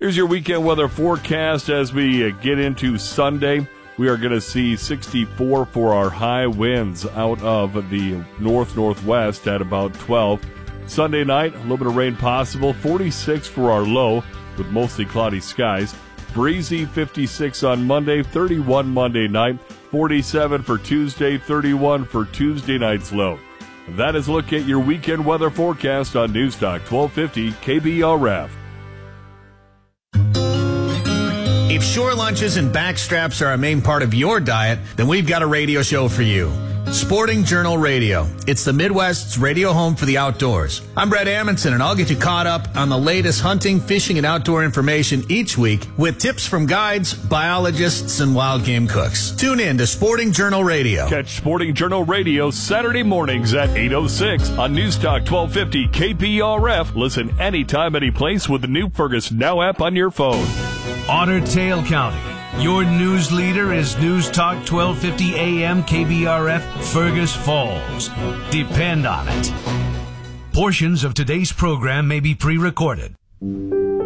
Here's your weekend weather forecast as we get into Sunday. We are going to see 64 for our high winds out of the north-northwest at about 12. Sunday night, a little bit of rain possible. 46 for our low with mostly cloudy skies. Breezy 56 on Monday, 31 Monday night, 47 for Tuesday, 31 for Tuesday night's low. That is a look at your weekend weather forecast on Newstalk 1250 KBRF. If shore lunches and backstraps are a main part of your diet, then we've got a radio show for you. Sporting Journal Radio. It's the Midwest's radio home for the outdoors. I'm Brett Amundson, and I'll get you caught up on the latest hunting, fishing, and outdoor information each week with tips from guides, biologists, and wild game cooks. Tune in to Sporting Journal Radio. Catch Sporting Journal Radio Saturday mornings at 8:06 on Newstalk 1250 KPRF. Listen anytime, anyplace with the new Fergus Now app on your phone. Otter Tail County. Your news leader is News Talk 1250 AM KBRF Fergus Falls. Depend on it. Portions of today's program may be pre-recorded.